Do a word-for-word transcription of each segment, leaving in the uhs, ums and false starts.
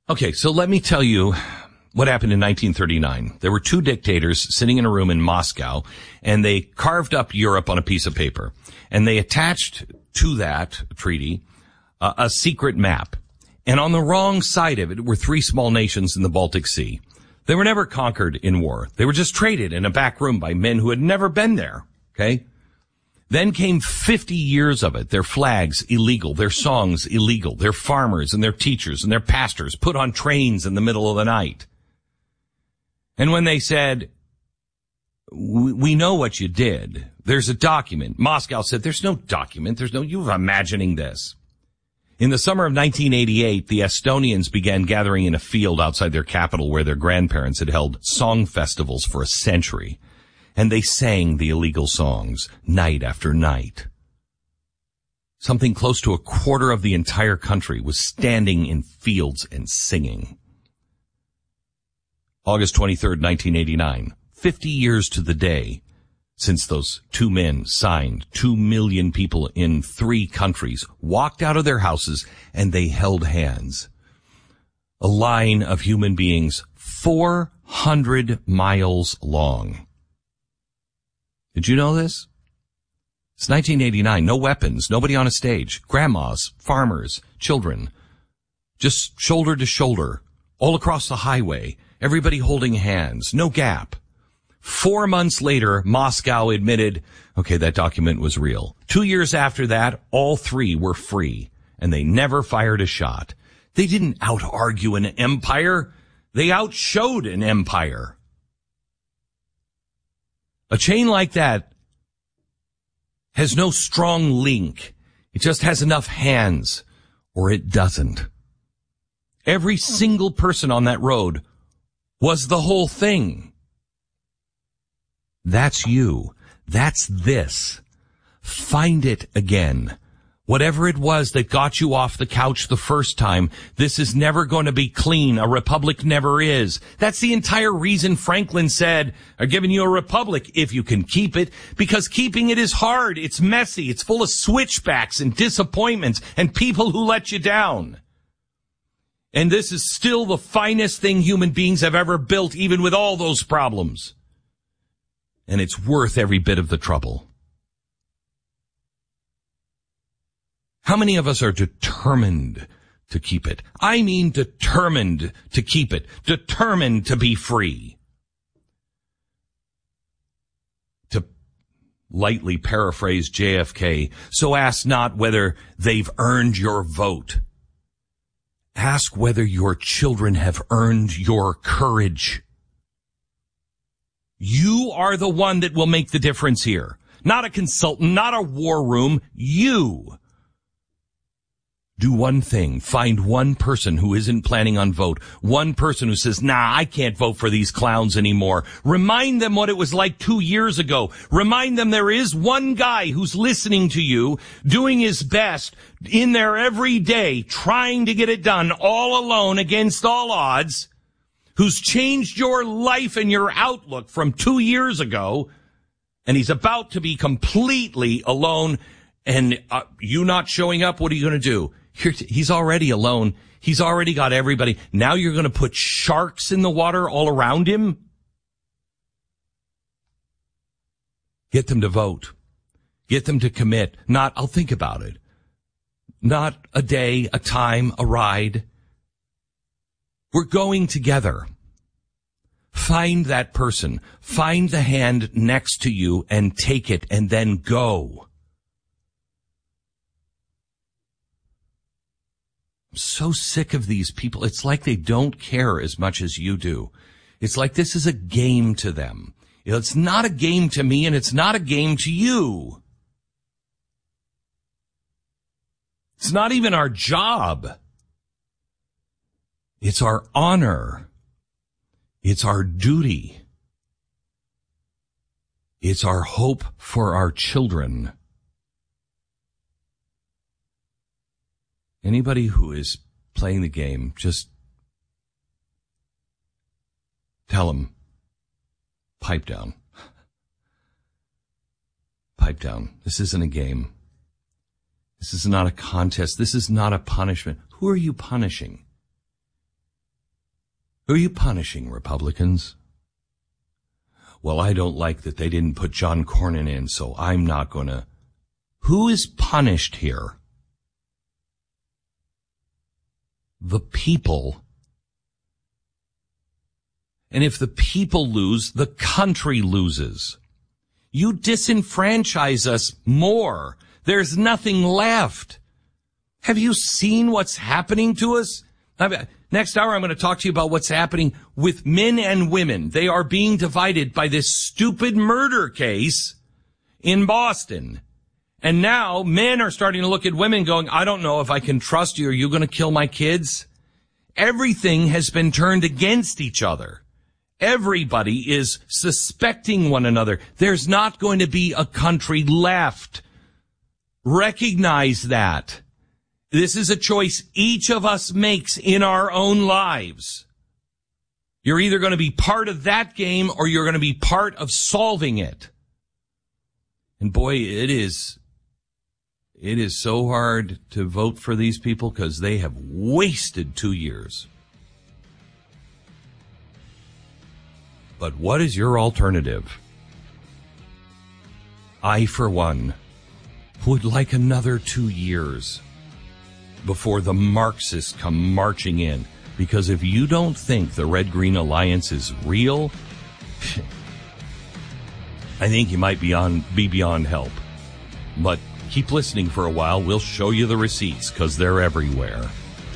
Okay, so let me tell you what happened in nineteen thirty-nine. There were two dictators sitting in a room in Moscow, and they carved up Europe on a piece of paper. And they attached to that treaty uh, a secret map. And on the wrong side of it were three small nations in the Baltic Sea. They were never conquered in war. They were just traded in a back room by men who had never been there. Okay? Then came fifty years of it. Their flags illegal, their songs illegal, their farmers and their teachers and their pastors put on trains in the middle of the night. And when they said, we know what you did, there's a document. Moscow said, there's no document. There's no, you're imagining this. In the summer of nineteen eighty-eight, the Estonians began gathering in a field outside their capital where their grandparents had held song festivals for a century. And they sang the illegal songs night after night. Something close to a quarter of the entire country was standing in fields and singing. August twenty-third, nineteen eighty-nine, fifty years to the day since those two men signed, two million people in three countries walked out of their houses and they held hands. A line of human beings four hundred miles long. Did you know this? It's nineteen eighty-nine. No weapons. Nobody on a stage. Grandmas, farmers, children. Just shoulder to shoulder. All across the highway. Everybody holding hands. No gap. Four months later, Moscow admitted, okay, that document was real. Two years after that, all three were free. And they never fired a shot. They didn't out-argue an empire. They outshowed an empire. A chain like that has no strong link. It just has enough hands, or it doesn't. Every single person on that road was the whole thing. That's you. That's this. Find it again. Whatever it was that got you off the couch the first time, this is never going to be clean. A republic never is. That's the entire reason Franklin said, I'm giving you a republic if you can keep it, because keeping it is hard. It's messy. It's full of switchbacks and disappointments and people who let you down. And this is still the finest thing human beings have ever built, even with all those problems. And it's worth every bit of the trouble. How many of us are determined to keep it? I mean determined to keep it. Determined to be free. To lightly paraphrase J F K, so ask not whether they've earned your vote. Ask whether your children have earned your courage. You are the one that will make the difference here. Not a consultant, not a war room. You. Do one thing. Find one person who isn't planning on vote. One person who says, nah, I can't vote for these clowns anymore. Remind them what it was like two years ago. Remind them there is one guy who's listening to you, doing his best in there every day, trying to get it done all alone against all odds, who's changed your life and your outlook from two years ago, and he's about to be completely alone, and uh, you not showing up, what are you going to do? He's already alone. He's already got everybody. Now you're going to put sharks in the water all around him? Get them to vote. Get them to commit. Not, I'll think about it. Not a day, a time, a ride. We're going together. Find that person. Find the hand next to you and take it and then go. I'm so sick of these people. It's like they don't care as much as you do. It's like this is a game to them. It's not a game to me, and it's not a game to you. It's not even our job. It's our honor. It's our duty. It's our hope for our children. Anybody who is playing the game, just tell them, pipe down. Pipe down. This isn't a game. This is not a contest. This is not a punishment. Who are you punishing? Who are you punishing, Republicans? Well, I don't like that they didn't put John Cornyn in, so I'm not going to. Who is punished here? The people. And if the people lose, the country loses. You disenfranchise us more. There's nothing left. Have you seen what's happening to us? I mean, next hour, I'm going to talk to you about what's happening with men and women. They are being divided by this stupid murder case in Boston. And now men are starting to look at women going, I don't know if I can trust you. Are you going to kill my kids? Everything has been turned against each other. Everybody is suspecting one another. There's not going to be a country left. Recognize that. This is a choice each of us makes in our own lives. You're either going to be part of that game or you're going to be part of solving it. And boy, it is, it is so hard to vote for these people because they have wasted two years. But what is your alternative? I, for one, would like another two years before the Marxists come marching in. Because if you don't think the Red-Green Alliance is real, I think you might be, on, be beyond help. But keep listening for a while. We'll show you the receipts because they're everywhere.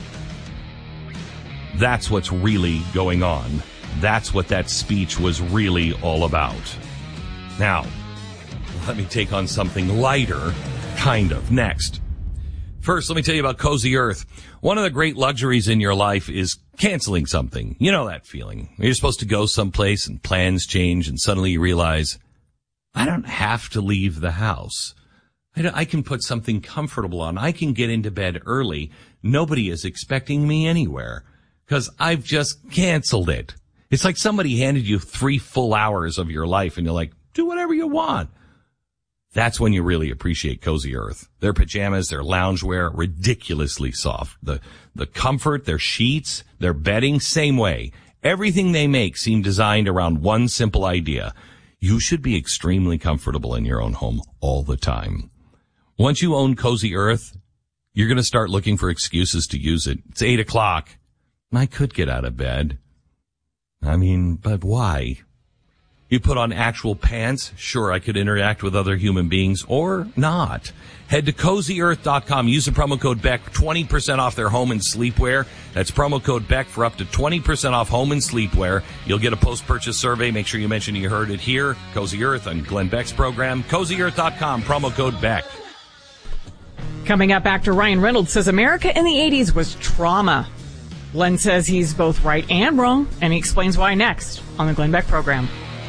That's what's really going on. That's what that speech was really all about. Now, let me take on something lighter, kind of, next. First, let me tell you about Cozy Earth. One of the great luxuries in your life is canceling something. You know that feeling. You're supposed to go someplace and plans change and suddenly you realize, I don't have to leave the house. I, I can put something comfortable on. I can get into bed early. Nobody is expecting me anywhere because I've just canceled it. It's like somebody handed you three full hours of your life and you're like, do whatever you want. That's when you really appreciate Cozy Earth. Their pajamas, their loungewear, ridiculously soft. The, the comfort, their sheets, their bedding, same way. Everything they make seems designed around one simple idea. You should be extremely comfortable in your own home all the time. Once you own Cozy Earth, you're going to start looking for excuses to use it. It's eight o'clock. I could get out of bed. I mean, but why? You put on actual pants? Sure, I could interact with other human beings or not. Head to cozy earth dot com. Use the promo code Beck, twenty percent off their home and sleepwear. That's promo code Beck for up to twenty percent off home and sleepwear. You'll get a post-purchase survey. Make sure you mention you heard it here. Cozy Earth on Glenn Beck's program. cozy earth dot com, promo code Beck. Coming up, actor Ryan Reynolds says America in the eighties was trauma. Glenn says he's both right and wrong, and he explains why next on the Glenn Beck program.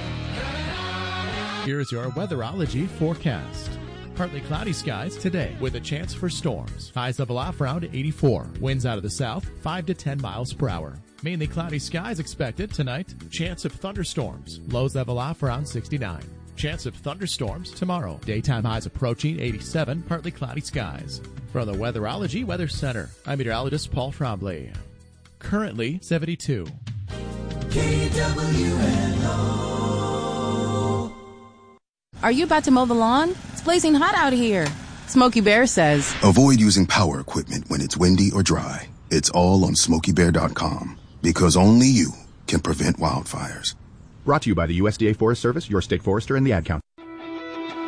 Here's your weatherology forecast. Partly cloudy skies today with a chance for storms. Highs level off around eighty-four. Winds out of the south, five to ten miles per hour. Mainly cloudy skies expected tonight. Chance of thunderstorms. Lows level off around sixty-nine. Chance of thunderstorms tomorrow. Daytime highs approaching eighty-seven. Partly cloudy skies. From the Weatherology Weather Center, I'm meteorologist Paul Trombley. Currently seventy-two. K W N O. Are you about to mow the lawn? It's blazing hot out here. Smokey Bear says, avoid using power equipment when it's windy or dry. It's all on smokey bear dot com because only you can prevent wildfires. Brought to you by the U S D A Forest Service, your state forester, and the Ad Council.